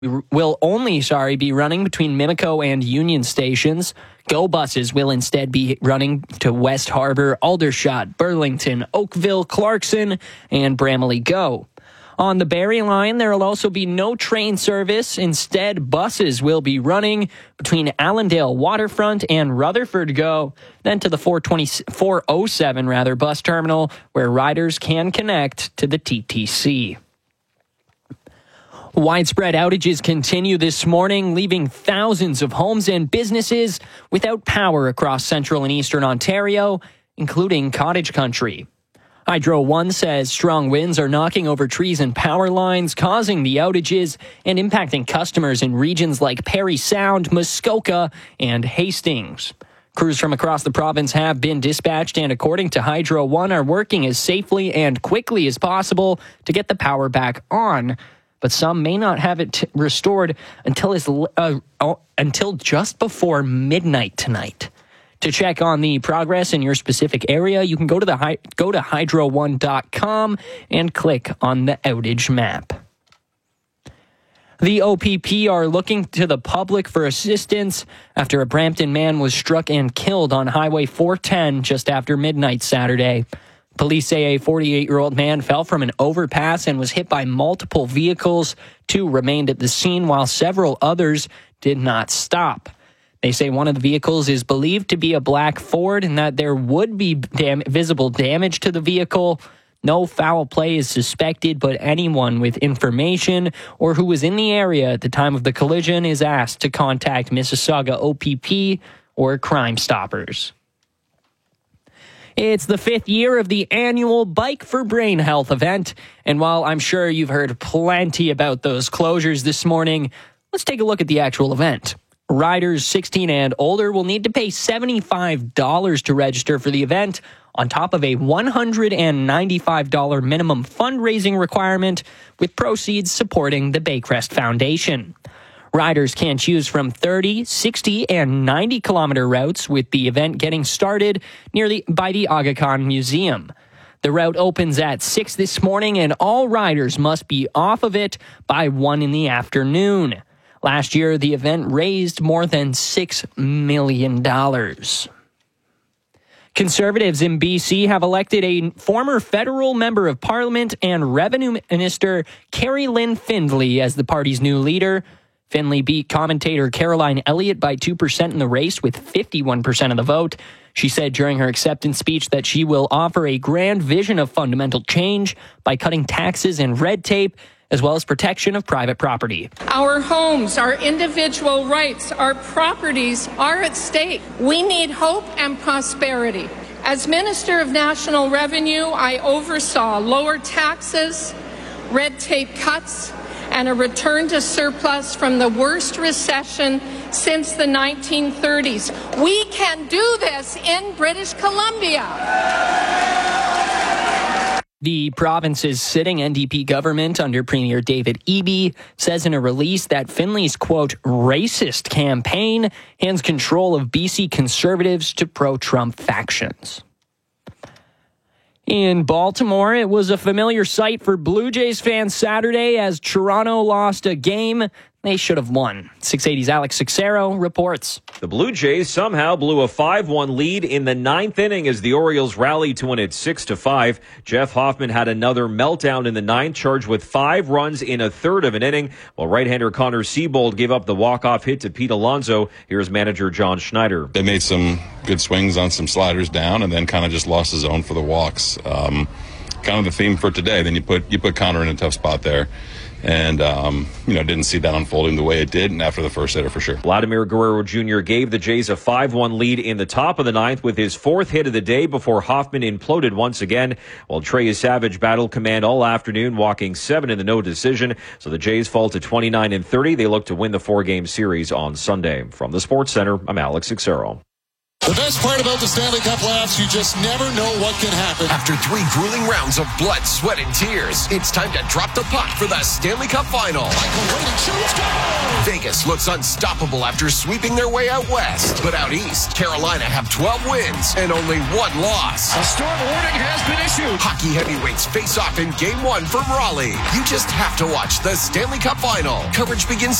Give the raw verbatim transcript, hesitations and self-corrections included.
will only, sorry, be running between Mimico and Union stations. Go buses will instead be running to West Harbor, Aldershot, Burlington, Oakville, Clarkson, and Bramalea Go. On the Barrie line, there will also be no train service. Instead, buses will be running between Allendale Waterfront and Rutherford Go, then to the four twenty, four oh seven rather, bus terminal, where riders can connect to the T T C. Widespread outages continue this morning, leaving thousands of homes and businesses without power across central and eastern Ontario, including cottage country. Hydro One says strong winds are knocking over trees and power lines, causing the outages and impacting customers in regions like Parry Sound, Muskoka, and Hastings. Crews from across the province have been dispatched and, according to Hydro One, are working as safely and quickly as possible to get the power back on. But some may not have it t- restored until as, uh, uh, until just before midnight tonight. To check on the progress in your specific area, you can go to the go to hydro one dot com and click on the outage map. The O P P are looking to the public for assistance after a Brampton man was struck and killed on Highway four ten just after midnight Saturday. Police say a forty-eight-year-old man fell from an overpass and was hit by multiple vehicles. Two remained at the scene while several others did not stop. They say one of the vehicles is believed to be a black Ford and that there would be dam- visible damage to the vehicle. No foul play is suspected, but anyone with information or who was in the area at the time of the collision is asked to contact Mississauga O P P or Crime Stoppers. It's the fifth year of the annual Bike for Brain Health event, and while I'm sure you've heard plenty about those closures this morning, let's take a look at the actual event. Riders sixteen and older will need to pay seventy-five dollars to register for the event, on top of a one hundred ninety-five dollars minimum fundraising requirement, with proceeds supporting the Baycrest Foundation. Riders can choose from thirty, sixty, and ninety kilometer routes, with the event getting started near the, by the Aga Khan Museum. The route opens at six this morning, and all riders must be off of it by one in the afternoon. Last year, the event raised more than six million dollars. Conservatives in B C have elected a former federal member of parliament and revenue minister, Carrie Lynn Findlay, as the party's new leader. Findlay beat commentator Caroline Elliott by two percent in the race with fifty-one percent of the vote. She said during her acceptance speech that she will offer a grand vision of fundamental change by cutting taxes and red tape, as well as protection of private property. Our homes, our individual rights, our properties are at stake. We need hope and prosperity. As Minister of National Revenue, I oversaw lower taxes, red tape cuts, and a return to surplus from the worst recession since the nineteen thirties. We can do this in British Columbia. The province's sitting N D P government under Premier David Eby says in a release that Findlay's, quote, racist campaign hands control of B C Conservatives to pro-Trump factions. In Baltimore, it was a familiar sight for Blue Jays fans Saturday as Toronto lost a game they should have won. six eighty's Alex Sixero reports. The Blue Jays somehow blew a five one lead in the ninth inning as the Orioles rallied to win it six to five. Jeff Hoffman had another meltdown in the ninth, charged with five runs in a third of an inning, while right-hander Connor Siebold gave up the walk-off hit to Pete Alonso. Here's manager John Schneider. They made some good swings on some sliders down and then kind of just lost his zone for the walks. Um, kind of the theme for today. Then you put you put Connor in a tough spot there. And, um, you know, didn't see that unfolding the way it did, and after the first hitter for sure. Vladimir Guerrero Junior gave the Jays a five one lead in the top of the ninth with his fourth hit of the day before Hoffman imploded once again, while Trey Savage battled command all afternoon, walking seven in the no decision. So the Jays fall to twenty-nine and thirty. They look to win the four-game series on Sunday. From the Sports Center, I'm Alex Sixero. The best part about the Stanley Cup playoffs, you just never know what can happen. After three grueling rounds of blood, sweat, and tears, it's time to drop the puck for the Stanley Cup Final. Michael Wade shoots, goal! Vegas looks unstoppable after sweeping their way out west. But out east, Carolina have twelve wins and only one loss. A storm warning has been issued. Hockey heavyweights face off in Game one from Raleigh. You just have to watch the Stanley Cup Final. Coverage begins